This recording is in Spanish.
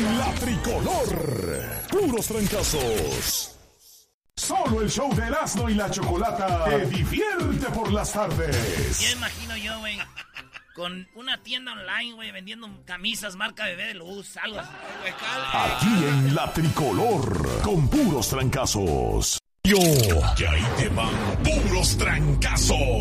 en la tricolor. Puros trancazos. Solo el show de Erasmo y la Chocolata te divierte por las tardes. Ya imagino yo, güey, con una tienda online, güey, vendiendo camisas marca Bebé de Luz, algo así. Aquí en la tricolor, con puros trancazos. Y ahí te van puros trancazos.